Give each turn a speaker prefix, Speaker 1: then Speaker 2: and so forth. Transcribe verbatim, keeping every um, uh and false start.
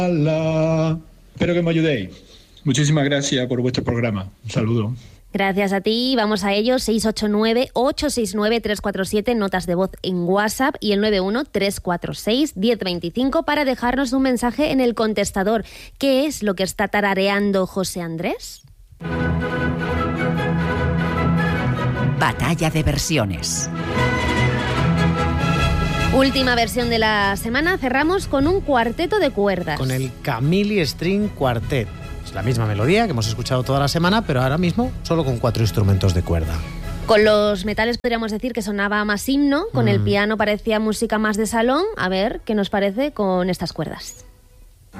Speaker 1: la. Espero que me ayudéis. Muchísimas gracias por vuestro programa. Un saludo.
Speaker 2: Gracias a ti, vamos a ello. seis ocho nueve, ocho seis nueve, tres cuatro siete, notas de voz en WhatsApp, y el nueve uno, tres cuatro seis, uno cero dos cinco para dejarnos un mensaje en el contestador. ¿Qué es lo que está tarareando José Andrés?
Speaker 3: Batalla de versiones.
Speaker 2: Última versión de la semana, cerramos con un cuarteto de cuerdas.
Speaker 4: Con el Camille String Quartet. Es la misma melodía que hemos escuchado toda la semana, pero ahora mismo solo con cuatro instrumentos de cuerda.
Speaker 2: Con los metales podríamos decir que sonaba más himno, con mm. el piano parecía música más de salón. A ver qué nos parece con estas cuerdas.